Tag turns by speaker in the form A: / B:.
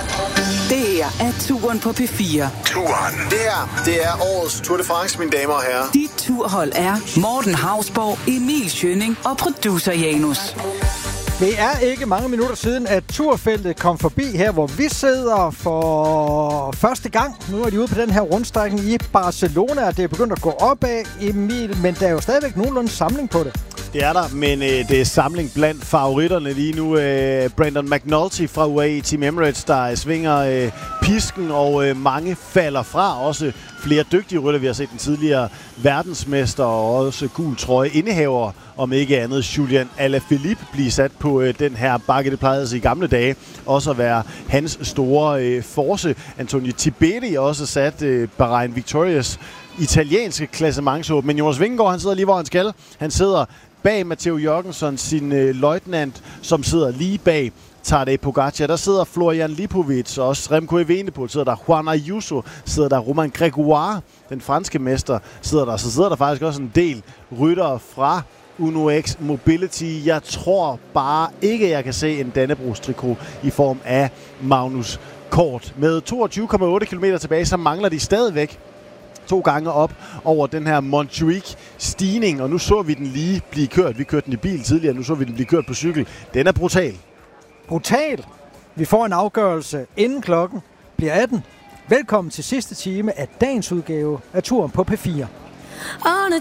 A: Det her er Turen på P4.
B: Turen. Det er årets Tour de France, mine damer og herrer.
A: Dit turhold er Morten Hausborg, Emil Schønning og producer Janus.
C: Det er ikke mange minutter siden, at turfeltet kom forbi her, hvor vi sidder for første gang. Nu er de ude på den her rundstrækning i Barcelona, og det er begyndt at gå opad, Emil, men der er jo stadigvæk nogenlunde samling på det.
D: Det er der, men det er samling blandt favoritterne lige nu. Brandon McNulty fra UAE Team Emirates, der svinger pisken, og mange falder fra. Også flere dygtige rytter. Vi har set den tidligere verdensmester og også gul trøje indehaver, om ikke andet Julian Alaphilippe, blive sat på den her bakke. Det plejede sig i gamle dage også at være hans store force. Antonio Tiberi også sat Bahrain Victorious italienske klassementsåb. Men Jonas Vingegaard, han sidder lige, hvor han skal. Han sidder bag Matteo Jørgensen, sin løjtnant, som sidder lige bag Tadej Pogacar. Der sidder Florian Lipovic, og også Remco Evenepoel sidder der. Juan Ayuso sidder der. Romain Grégoire, den franske mester, sidder der. Så sidder der faktisk også en del ryttere fra Uno X Mobility. Jeg tror bare ikke, jeg kan se en Dannebrogs-trikot i form af Magnus Kort. Med 22,8 km tilbage, så mangler de stadigvæk 2 gange op over den her Montjuic-stigning, og nu så vi den lige blive kørt. Vi kørte den i bil tidligere, nu så vi den blive kørt på cykel. Den er brutal.
C: Brutal. Vi får en afgørelse inden klokken bliver 18. Velkommen til sidste time af dagens udgave af Turen på P4.
E: On a